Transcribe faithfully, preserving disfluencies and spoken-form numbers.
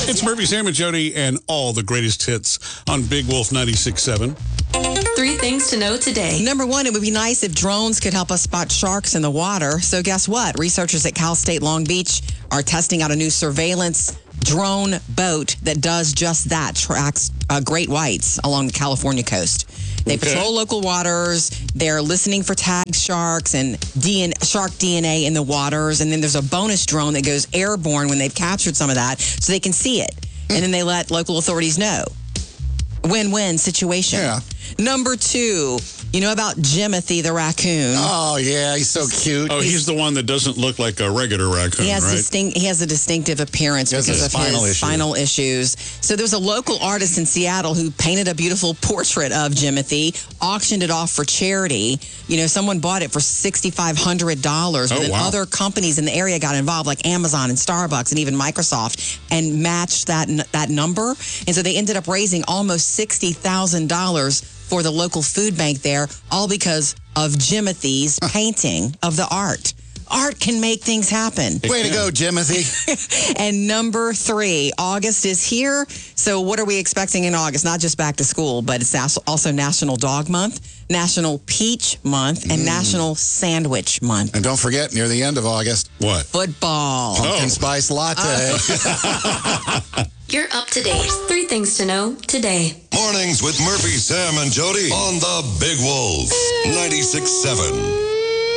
It's Murphy, Sam, and Jody, and all the greatest hits on Big Wolf ninety-six point seven. Three things to know today. Number one, it would be nice if drones could help us spot sharks in the water. So guess what? Researchers at Cal State Long Beach are testing out a new surveillance drone boat that does just that, tracks uh, great whites along the California coast. They Okay. patrol local waters. They're listening for tagged sharks and D N- shark D N A in the waters. And then there's a bonus drone that goes airborne when they've captured some of that so they can see it. And then they let local authorities know. Win-win situation. Yeah. Number two, you know about Jimothy the raccoon? Oh, yeah, he's so cute. Oh, he's the one that doesn't look like a regular raccoon, He has right? distinct. He has a distinctive appearance He has because a of spinal his issue. spinal issues. So there was a local artist in Seattle who painted a beautiful portrait of Jimothy, auctioned it off for charity. You know, someone bought it for sixty-five hundred dollars. Oh, But then wow. other companies in the area got involved, like Amazon and Starbucks and even Microsoft, and matched that that number. And so they ended up raising almost sixty thousand dollars for the local food bank there, all because of Jimothy's painting of the art. Art can make things happen. Way to go, Jimothy. And number three, August is here. So what are we expecting in August? Not just back to school, but it's also National Dog Month, National Peach Month, and National Sandwich Month. And don't forget, near the end of August, What? Football. pumpkin Oh. spice latte. You're up to date. Three things to know today. Mornings with Murphy, Sam, and Jody on the Big Wolf ninety-six point seven.